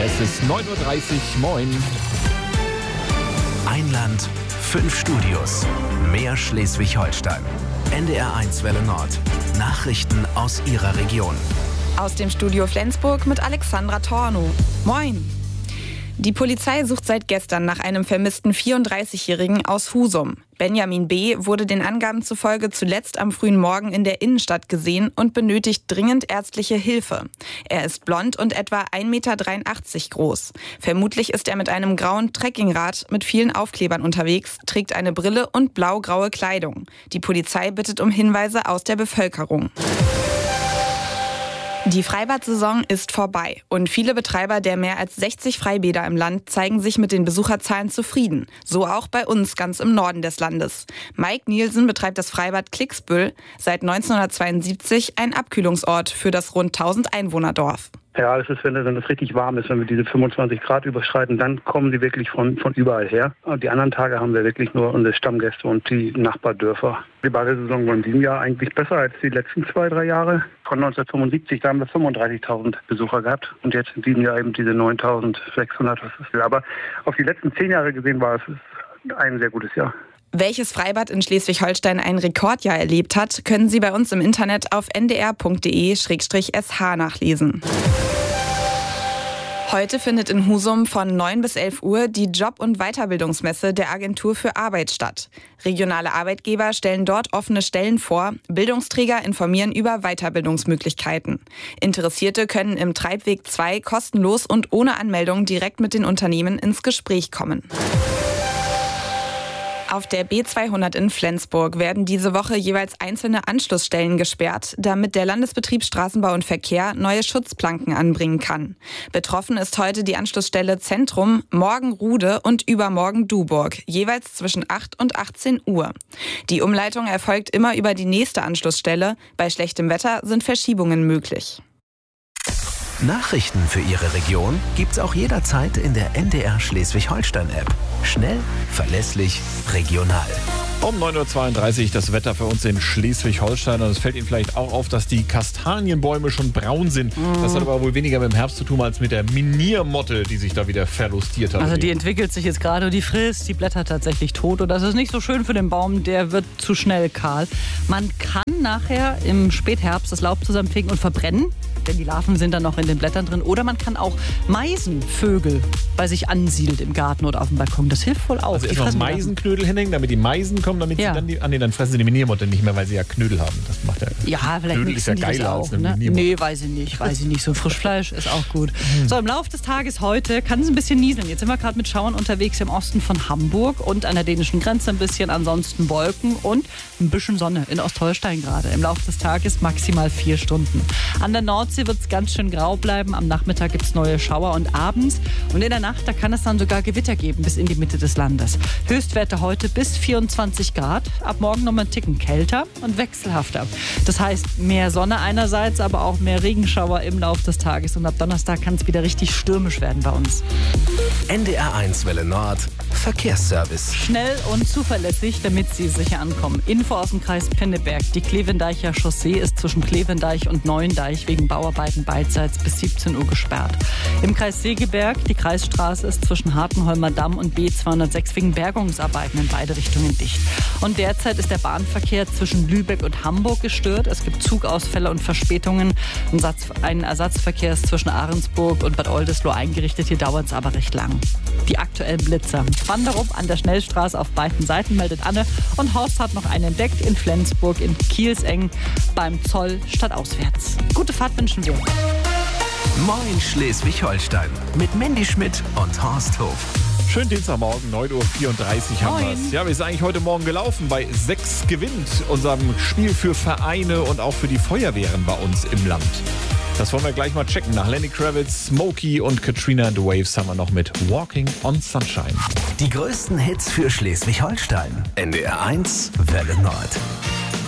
Es ist 9.30 Uhr. Moin. Ein Land, 5 Studios. Mehr Schleswig-Holstein. NDR1 Welle Nord. Nachrichten aus Ihrer Region. Aus dem Studio Flensburg mit Alexandra Tornow. Moin. Die Polizei sucht seit gestern nach einem vermissten 34-Jährigen aus Husum. Benjamin B. wurde den Angaben zufolge zuletzt am frühen Morgen in der Innenstadt gesehen und benötigt dringend ärztliche Hilfe. Er ist blond und etwa 1,83 Meter groß. Vermutlich ist er mit einem grauen Trekkingrad mit vielen Aufklebern unterwegs, trägt eine Brille und blau-graue Kleidung. Die Polizei bittet um Hinweise aus der Bevölkerung. Die Freibad-Saison ist vorbei und viele Betreiber der mehr als 60 Freibäder im Land zeigen sich mit den Besucherzahlen zufrieden. So auch bei uns ganz im Norden des Landes. Mike Nielsen betreibt das Freibad Klicksbüll, seit 1972 ein Abkühlungsort für das rund 1000 Einwohnerdorf. Ja, das ist, wenn es richtig warm ist, wenn wir diese 25 Grad überschreiten, dann kommen die wirklich von überall her. Und die anderen Tage haben wir wirklich nur unsere Stammgäste und die Nachbardörfer. Die Badesaison war in diesem Jahr eigentlich besser als die letzten 2-3 Jahre. Von 1975, da haben wir 35.000 Besucher gehabt und jetzt in diesem Jahr eben diese 9.600. Aber auf die letzten 10 Jahre gesehen war es ein sehr gutes Jahr. Welches Freibad in Schleswig-Holstein ein Rekordjahr erlebt hat, können Sie bei uns im Internet auf ndr.de/sh nachlesen. Heute findet in Husum von 9 bis 11 Uhr die Job- und Weiterbildungsmesse der Agentur für Arbeit statt. Regionale Arbeitgeber stellen dort offene Stellen vor, Bildungsträger informieren über Weiterbildungsmöglichkeiten. Interessierte können im Treibweg 2 kostenlos und ohne Anmeldung direkt mit den Unternehmen ins Gespräch kommen. Auf der B200 in Flensburg werden diese Woche jeweils einzelne Anschlussstellen gesperrt, damit der Landesbetrieb Straßenbau und Verkehr neue Schutzplanken anbringen kann. Betroffen ist heute die Anschlussstelle Zentrum, morgen Rude und übermorgen Duburg, jeweils zwischen 8 und 18 Uhr. Die Umleitung erfolgt immer über die nächste Anschlussstelle. Bei schlechtem Wetter sind Verschiebungen möglich. Nachrichten für Ihre Region gibt's auch jederzeit in der NDR Schleswig-Holstein-App. Schnell, verlässlich, regional. Um 9.32 Uhr das Wetter für uns in Schleswig-Holstein. Und es fällt Ihnen vielleicht auch auf, dass die Kastanienbäume schon braun sind. Das hat aber wohl weniger mit dem Herbst zu tun als mit der Miniermotte, die sich da wieder verlustiert hat. Also die entwickelt sich jetzt gerade und die frisst die Blätter tatsächlich tot. Und das ist nicht so schön für den Baum, der wird zu schnell kahl. Man kann nachher im Spätherbst das Laub zusammenfegen und verbrennen, denn die Larven sind dann noch in den Blättern drin. Oder man kann auch Meisenvögel bei sich ansiedeln im Garten oder auf dem Balkon. Das hilft wohl auch. Also erst noch Meisenknödel hinhängen, damit die Meisen kommen, damit sie dann dann fressen sie die Miniermotte nicht mehr, weil sie ja Knödel haben. Das macht ja vielleicht Knödel ist ja geiler als eine Miniermotte. Nee, weiß ich nicht. So Frischfleisch ist auch gut. So, im Laufe des Tages heute kann es ein bisschen nieseln. Jetzt sind wir gerade mit Schauern unterwegs im Osten von Hamburg und an der dänischen Grenze ein bisschen, ansonsten Wolken und ein bisschen Sonne in Ostholstein gerade. Im Laufe des Tages maximal 4 Stunden. An der Nordsee wird es ganz schön grau bleiben. Am Nachmittag gibt es neue Schauer und abends. Und in der Nacht, da kann es dann sogar Gewitter geben bis in die Mitte des Landes. Höchstwerte heute bis 24 Grad. Ab morgen nochmal einen Ticken kälter und wechselhafter. Das heißt, mehr Sonne einerseits, aber auch mehr Regenschauer im Laufe des Tages. Und ab Donnerstag kann es wieder richtig stürmisch werden bei uns. NDR1 Welle Nord, Verkehrsservice. Schnell und zuverlässig, damit Sie sicher ankommen. Info aus dem Kreis Pinneberg. Die Klevendeicher Chaussee ist zwischen Klevendeich und Neuendeich wegen Bauarbeiten beidseits bis 17 Uhr gesperrt. Im Kreis Segeberg, die Kreisstraße ist zwischen Hartenholmer Damm und B206 wegen Bergungsarbeiten in beide Richtungen dicht. Und derzeit ist der Bahnverkehr zwischen Lübeck und Hamburg gestört. Es gibt Zugausfälle und Verspätungen. Ein Ersatzverkehr ist zwischen Ahrensburg und Bad Oldesloe eingerichtet. Hier dauert es aber recht lang. Die aktuellen Blitzer. Wanderup an der Schnellstraße auf beiden Seiten meldet Anne. Und Horst hat noch einen entdeckt in Flensburg, in Kielseng beim Zoll stadtauswärts. Gute Fahrt wünschen wir. Moin Schleswig-Holstein mit Mandy Schmidt und Horst Hof. Schönen Dienstagmorgen, 9.34 Uhr haben wir es. Ja, wie ist eigentlich heute Morgen gelaufen? Bei 6 gewinnt, unserem Spiel für Vereine und auch für die Feuerwehren bei uns im Land. Das wollen wir gleich mal checken. Nach Lenny Kravitz, Smokey und Katrina and the Waves haben wir noch mit Walking on Sunshine. Die größten Hits für Schleswig-Holstein. NDR1 Welle Nord.